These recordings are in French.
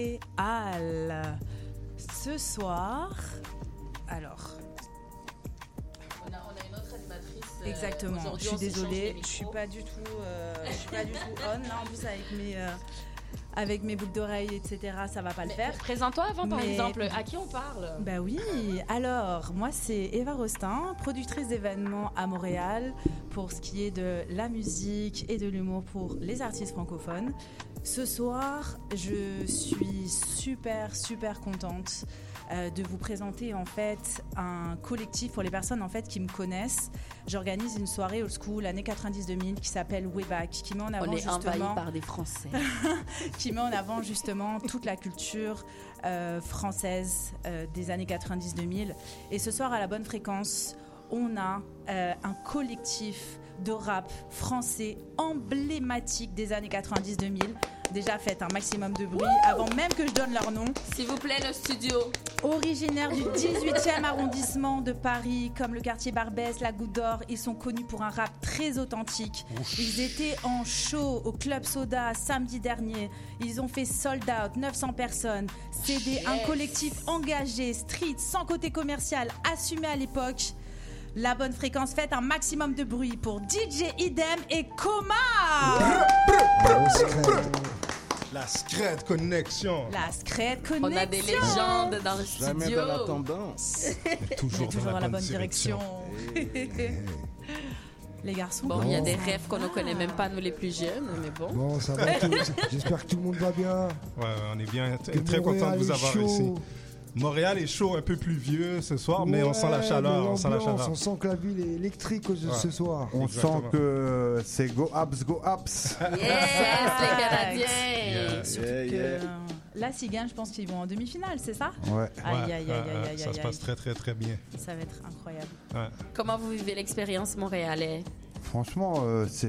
Al. Ce soir, alors. On a une autre animatrice. Exactement. Je suis désolée, je suis pas du tout on là en plus avec mes boucles d'oreilles, etc. Ça va pas le faire. Présente-toi avant, par exemple. À qui on parle? Bah oui. Alors, moi, c'est Eva Rostin, productrice d'événements à Montréal pour ce qui est de la musique et de l'humour pour les artistes francophones. Ce soir, je suis super contente de vous présenter en fait un collectif pour les personnes en fait qui me connaissent. J'organise une soirée old school années 90-2000 qui s'appelle Way Back, qui met en avant envahi par des Français. qui met en avant justement toute la culture française des années 90-2000. Et ce soir à la bonne fréquence, on a un collectif de rap français emblématique des années 90-2000. Déjà, faites un maximum de bruit avant même que je donne leur nom. S'il vous plaît, le studio. Originaires du 18e arrondissement de Paris, comme le quartier Barbès, la Goutte d'Or, ils sont connus pour un rap très authentique. Ils étaient en show au Club Soda samedi dernier. Ils ont fait sold out, 900 personnes. C'est un collectif engagé, street, sans côté commercial, assumé à l'époque. La bonne fréquence, faites un maximum de bruit pour DJ Idem et Coma. La Scred Connexion. La Scred Connexion. On a des légendes dans le studio. Jamais dans la tendance. Toujours dans la bonne direction. Les garçons. Bon, il y a des rêves qu'on ne connaît même pas, nous les plus jeunes, mais bon. Bon, ça va. J'espère que tout le monde va bien. Ouais, on est bien. Très content de vous avoir ici. Montréal est chaud, un peu pluvieux ce soir, mais on sent la chaleur. On sent que la ville est électrique ce soir. On sent que c'est go Habs, go Habs. Yes, les Canadiens. Surtout que là, s'ils gagnent, je pense qu'ils vont en demi-finale, c'est ça? Ouais. Aïe. Ça se passe très bien. Ça va être incroyable. Ouais. Comment vous vivez l'expérience montréalais? Franchement,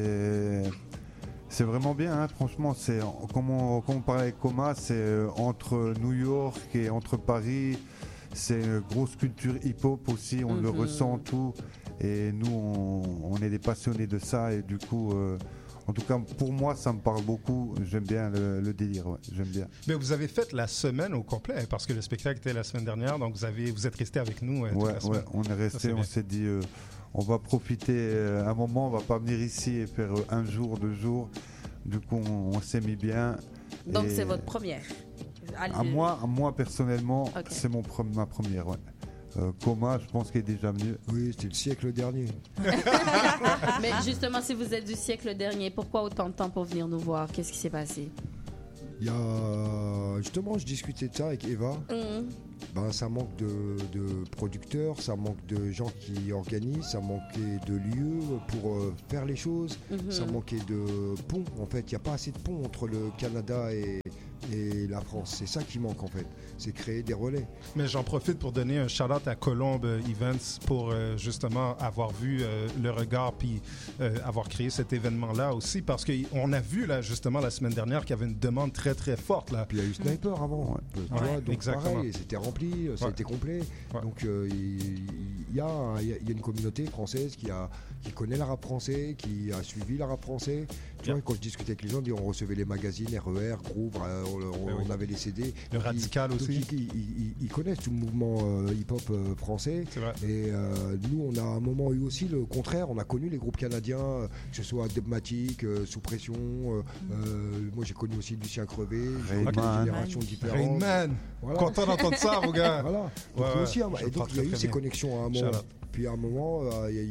c'est vraiment bien, hein. Franchement, comme on parlait avec Coma, c'est entre New York et entre Paris, c'est une grosse culture hip-hop aussi, on le ressent tout, et nous on est des passionnés de ça, et du coup, en tout cas pour moi ça me parle beaucoup, j'aime bien le délire, ouais, j'aime bien. Mais vous avez fait la semaine au complet, parce que le spectacle était la semaine dernière, donc vous êtes resté avec nous toute la semaine. Ouais, on est resté, on s'est dit... on va profiter un moment, on va pas venir ici et faire un jour, 2 jours. Du coup, on s'est mis bien. Donc, c'est votre première? À moi personnellement, okay. C'est ma première, ouais. Coma, je pense qu'il est déjà venu. Oui, c'était le siècle dernier. Mais justement, si vous êtes du siècle dernier, pourquoi autant de temps pour venir nous voir? Qu'est-ce qui s'est passé? Il y a... Justement, je discutais de ça avec Eva. Ça manque de producteurs, ça manque de gens qui organisent, ça manquait de lieux pour faire les choses, ça manquait de ponts. En fait, il n'y a pas assez de ponts entre le Canada et la France. C'est ça qui manque en fait, c'est créer des relais. Mais j'en profite pour donner un shout-out à Colombe Events pour justement avoir vu le regard puis avoir créé cet événement-là aussi, parce qu'on a vu là justement la semaine dernière qu'il y avait une demande très très forte là. Puis il y a eu Sniper avant, tu vois, donc exactement. Pareil, c'était rempli, ça a été complet. Donc il y a une communauté française qui connaît le rap français, qui a suivi le rap français. Tu vois, quand je discutais avec les gens, on recevait les magazines, RER, Groove, on avait les CD. Le Radical aussi. Ils connaissent tout le mouvement hip-hop français. C'est vrai. Et nous, on a à un moment eu aussi le contraire. On a connu les groupes canadiens, que ce soit Dubmatic, Sous Pression. Moi, j'ai connu aussi Lucien Crevé. J'ai connu des générations différentes. Rainman. Voilà. Content d'entendre ça, mon gars. Voilà. Donc, aussi, et donc, il y a eu ces connexions à un moment. Puis à un moment, il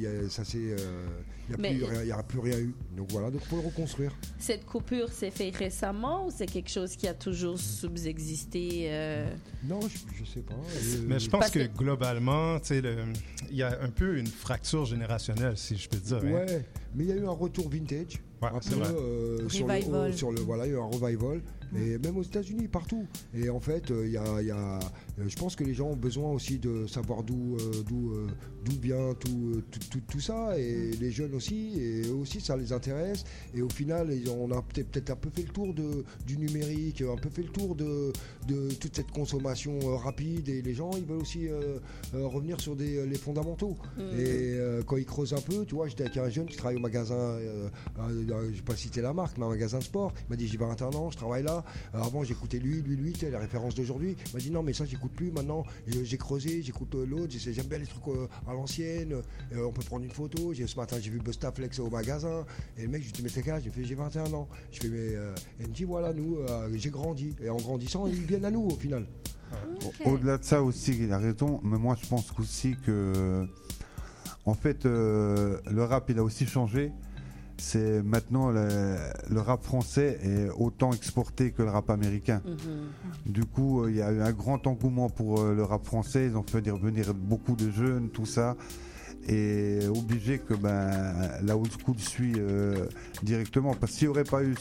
n'y a plus rien eu. Donc voilà, donc il faut le reconstruire. Cette coupure s'est faite récemment ou c'est quelque chose qui a toujours subsisté Non, je sais pas. Mais je pense que globalement, il y a un peu une fracture générationnelle, si je peux dire. Ouais, hein. Mais il y a eu un retour vintage. C'est vrai. Revival. Il y a eu un revival. Et même aux États-Unis, partout. Et en fait, je pense que les gens ont besoin aussi de savoir d'où vient tout ça, et les jeunes aussi, et eux aussi ça les intéresse. Et au final, on a peut-être un peu fait le tour du numérique, un peu fait le tour de toute cette consommation rapide, et les gens ils veulent aussi revenir sur les fondamentaux. Et quand ils creusent un peu, tu vois, j'étais avec un jeune qui travaille au magasin, je vais pas citer la marque, mais un magasin de sport. Il m'a dit: j'y vais à un an, je travaille là. ça. Avant, j'écoutais lui, tu sais, les références d'aujourd'hui. Il m'a dit non, mais ça, j'écoute plus maintenant. J'ai creusé, j'écoute l'autre. J'aime bien les trucs à l'ancienne. On peut prendre une photo. Ce matin, j'ai vu Busta Flex au magasin. Et le mec, je lui ai dit, mais t'es quel âge ? J'ai 21 ans. Je fais, mais. Il me dit, voilà, nous, j'ai grandi. Et en grandissant, ils viennent à nous, au final. Okay. Au-delà de ça aussi, il a raison. Mais moi, je pense aussi que. En fait, le rap, il a aussi changé. C'est maintenant le rap français est autant exporté que le rap américain. Du coup, il y a eu un grand engouement pour le rap français. Ils ont fait venir beaucoup de jeunes, tout ça. Et obligé que la old school suit directement. Parce qu'il n'y aurait pas eu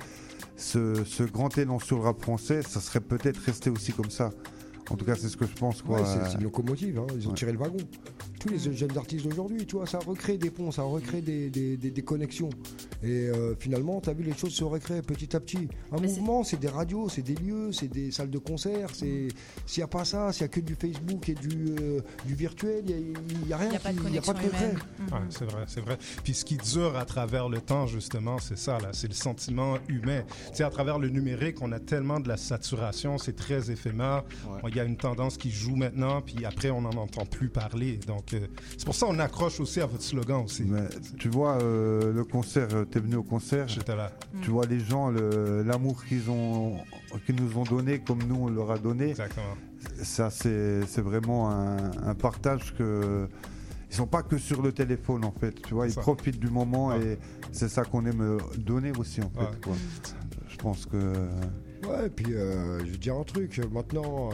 ce grand élan sur le rap français, ça serait peut-être resté aussi comme ça. En tout cas, c'est ce que je pense. Quoi. Ouais, c'est une locomotive, hein. Ils ont tiré le wagon. Tous les jeunes artistes d'aujourd'hui, tu vois, ça recrée des ponts, ça recrée des connexions. Et finalement, tu as vu, les choses se recréent petit à petit. Mouvement, c'est des radios, c'est des lieux, c'est des salles de concert. S'il n'y a pas ça, s'il n'y a que du Facebook et du virtuel, il n'y a rien. Il n'y a pas de concret. Ouais, c'est vrai. Puis ce qui dure à travers le temps, justement, c'est ça, là, c'est le sentiment humain. Tu sais, à travers le numérique, on a tellement de la saturation, c'est très éphémère. Ouais. Il y a une tendance qui joue maintenant, puis après, on n'en entend plus parler. Donc, c'est pour ça qu'on accroche aussi à votre slogan aussi. Mais, tu vois, le concert, t'es venu au concert. J'étais là. Tu vois les gens, l'amour qu'ils nous ont donné, comme nous on leur a donné. Exactement. Ça, c'est vraiment un partage que. Ils sont pas que sur le téléphone en fait. Tu vois, ils profitent du moment et c'est ça qu'on aime donner aussi en fait. Quoi. Je pense que. Ouais, et puis je vais dire un truc. Maintenant.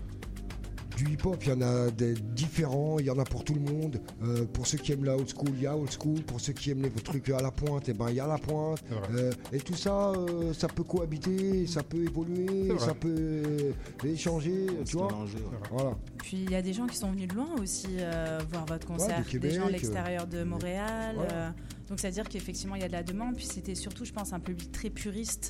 Du hip-hop, il y en a des différents, il y en a pour tout le monde. Pour ceux qui aiment la old school, il y a old school. Pour ceux qui aiment les trucs à la pointe, il y a la pointe. Et tout ça, ça peut cohabiter, ça peut évoluer, ça peut échanger, tu vois. Voilà. Puis il y a des gens qui sont venus de loin aussi voir votre concert. Québec, des gens à l'extérieur de Montréal. Donc c'est-à-dire qu'effectivement, il y a de la demande. Puis c'était surtout, je pense, un public très puriste.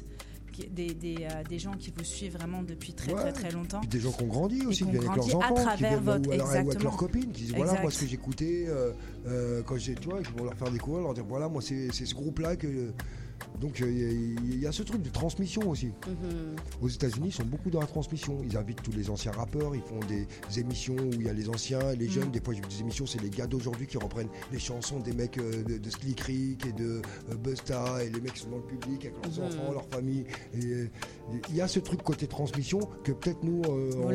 Des gens qui vous suivent vraiment depuis très longtemps. Puis des gens qui ont grandi aussi, qui viennent avec leurs enfants, qui viennent avec leurs copines, qui disent voilà moi ce que j'écoutais quand j'ai, tu vois, qui vont leur faire découvrir, leur dire voilà moi c'est ce groupe-là que. Donc il y a ce truc de transmission aussi. Aux États-Unis, ils sont beaucoup dans la transmission. Ils invitent tous les anciens rappeurs, ils font des émissions où il y a les anciens et les jeunes. Des fois, j'ai vu des émissions, c'est les gars d'aujourd'hui qui reprennent les chansons des mecs de Slick Rick et de Busta, et les mecs qui sont dans le public avec leurs enfants, leur famille. Et il y a ce truc côté transmission que peut-être nous, il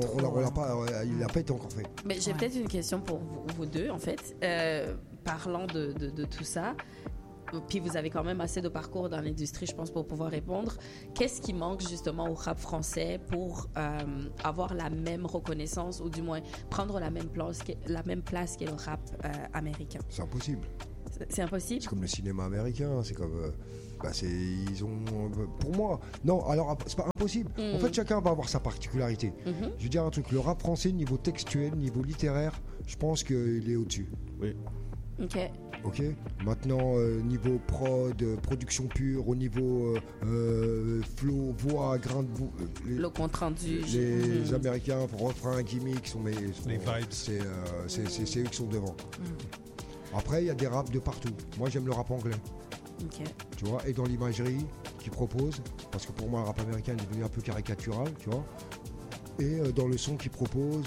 n'a pas été encore fait. Mais j'ai peut-être une question pour vous deux, en fait. Parlant de tout ça. Puis vous avez quand même assez de parcours dans l'industrie, je pense, pour pouvoir répondre. Qu'est-ce qui manque justement au rap français pour avoir la même reconnaissance ou du moins prendre la même place qu'est le rap américain? C'est impossible. C'est impossible? C'est comme le cinéma américain, c'est comme... ils ont... Pour moi, non, alors c'est pas impossible. En fait, chacun va avoir sa particularité. Je veux dire un truc, le rap français, niveau textuel, niveau littéraire, je pense qu'il est au-dessus. Oui. Ok. Maintenant, niveau production pure, au niveau flow, voix, grain de voix. Le compte rendu. Les Américains, refrains, gimmicks, les vibes. C'est eux qui sont devant. Après, il y a des raps de partout. Moi, j'aime le rap anglais. Tu vois, et dans l'imagerie qu'ils proposent, parce que pour moi, le rap américain est devenu un peu caricatural, tu vois. Et dans le son qu'ils proposent,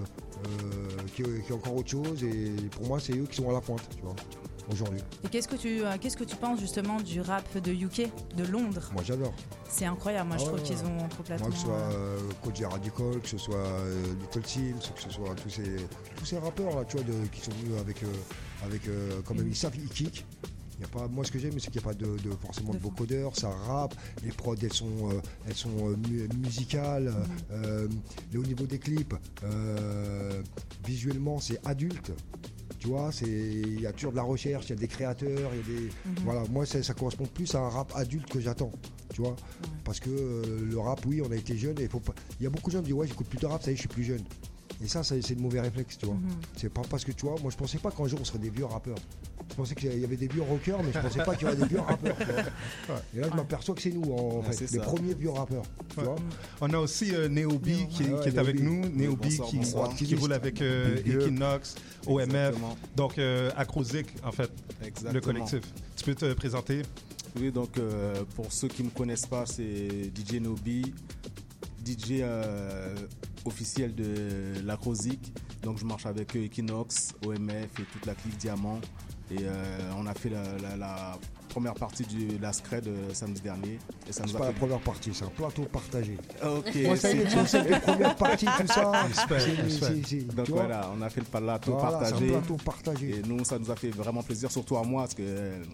qui est encore autre chose. Et pour moi, c'est eux qui sont à la pointe, tu vois, aujourd'hui. Et qu'est-ce que tu penses justement du rap de UK, de Londres? Moi, j'adore. C'est incroyable. Moi, je trouve qu'ils ont complètement... Moi, que ce soit Kojey Radical, que ce soit Little Sims, que ce soit tous ces rappeurs là, tu vois, qui sont venus avec quand même, ils savent, ils kick. Moi, ce que j'aime, c'est qu'il n'y a pas forcément de vocodeurs, ça rappe, les prods, elles sont musicales. Au niveau des clips, visuellement, c'est adulte. Tu vois, il y a toujours de la recherche, il y a des créateurs, il y a des... Voilà, moi, ça correspond plus à un rap adulte que j'attends. Tu vois, parce que le rap, oui, on a été jeunes, et il y a beaucoup de gens qui disent ouais, j'écoute plus de rap, ça y est, je suis plus jeune. Et ça, c'est de mauvais réflexes, tu vois. C'est pas parce que, tu vois, moi, je pensais pas qu'un jour on serait des vieux rappeurs. Je pensais qu'il y avait des vieux rockers, mais je pensais pas qu'il y aurait des vieux rappeurs, tu vois. Et là, je m'aperçois que c'est nous, en fait, les premiers vieux rappeurs, tu vois. On a aussi Neobi qui est avec nous. Neobi qui roule avec Equinox, OMF, donc Acrosic, en fait, le collectif. Tu peux te présenter? Oui, donc pour ceux qui ne me connaissent pas, c'est DJ Nobi, DJ officiel de la Rosique. Donc je marche avec Equinox, OMF et toute la clique Diamant. Et on a fait la première partie de la Scred samedi dernier. Et ça C'est nous a pas fait... la première partie, c'est un plateau partagé. Ok. Moi, ça y est, tu sais, les premières parties, tout ça. Donc tu voilà, on a fait le plateau voilà, partagé. c'est un plateau partagé. Et nous, ça nous a fait vraiment plaisir, surtout à moi, parce que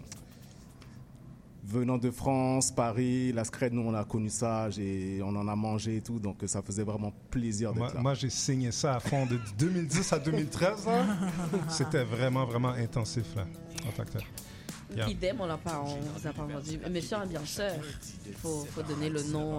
venant de France, Paris, la Scred, nous, on a connu ça, on en a mangé et tout, donc ça faisait vraiment plaisir d'être là. Moi, j'ai signé ça à fond de 2010 à 2013. Là. C'était vraiment, vraiment intensif, là, en tant que tel. Yeah. Idem, on vous a pas entendu. Monsieur ambianceur, il faut donner le nom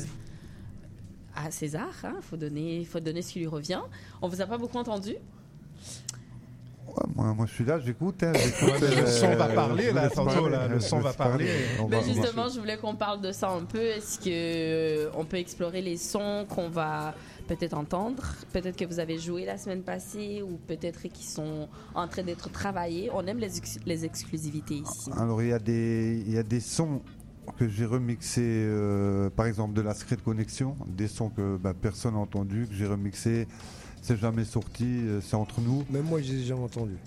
à César. Il faut donner ce qui lui revient. On vous a pas beaucoup entendu. Ouais, moi, je suis là, j'écoute. Le son va parler, là, tantôt. Le son va parler. Mais justement, je voulais qu'on parle de ça un peu. Est-ce qu'on peut explorer les sons qu'on va peut-être entendre, peut-être que vous avez joué la semaine passée ou peut-être qu'ils sont en train d'être travaillés. On aime les exclusivités ici. Alors il y a des sons que j'ai remixés, par exemple de la Scred Connexion, des sons que personne n'a entendu, que j'ai remixés. C'est jamais sorti, c'est entre nous. Même moi, je les ai jamais entendus.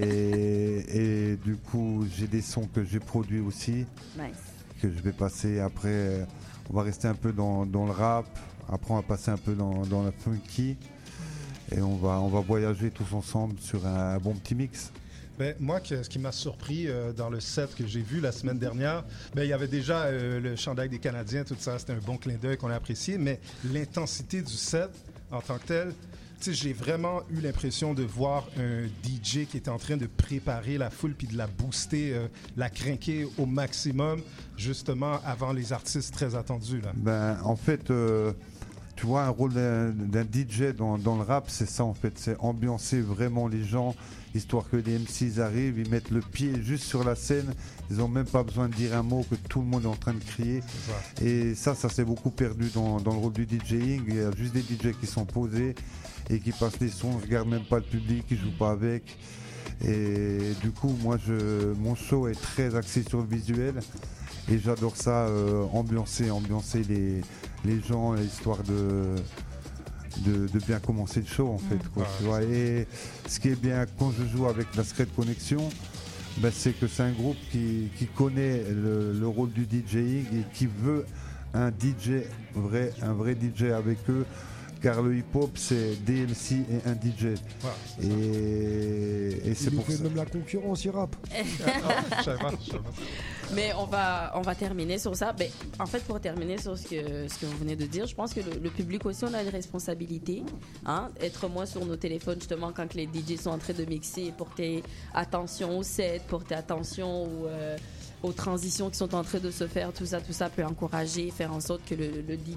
Et du coup, j'ai des sons que j'ai produits aussi, que je vais passer. Après, on va rester un peu dans le rap. Après, on va passer un peu dans la funky. Et on va voyager tous ensemble sur un bon petit mix. Ben, moi, ce qui m'a surpris dans le set que j'ai vu la semaine dernière, il y avait déjà le chandail des Canadiens, tout ça, c'était un bon clin d'œil qu'on a apprécié, mais l'intensité du set en tant que tel, j'ai vraiment eu l'impression de voir un DJ qui était en train de préparer la foule puis de la booster, la crinquer au maximum, justement avant les artistes très attendus. Là. En fait, tu vois, un rôle d'un DJ dans le rap, c'est ça en fait, c'est ambiancer vraiment les gens, histoire que les MCs arrivent, ils mettent le pied juste sur la scène, ils n'ont même pas besoin de dire un mot, que tout le monde est en train de crier. Et ça s'est beaucoup perdu dans le rôle du DJing. Il y a juste des DJ qui sont posés et qui passent les sons, ne regardent même pas le public, qui ne jouent pas avec. Et du coup, moi, mon show est très axé sur le visuel et j'adore ça, ambiancer les gens, histoire de bien commencer le show en fait. Quoi, tu vois. Et ce qui est bien quand je joue avec la Scred Connexion, c'est que c'est un groupe qui connaît le rôle du DJing et qui veut un vrai DJ avec eux. Car le hip-hop, c'est DMC et un DJ. Et c'est pour ça. Il fait même la concurrence, il rappe. Mais on va terminer sur ça. En fait, pour terminer sur ce que vous venez de dire, je pense que le public aussi, on a une responsabilité. Être moins sur nos téléphones, justement, quand les DJ sont en train de mixer, porter attention au set, porter attention aux transitions qui sont en train de se faire, tout ça peut encourager, faire en sorte que le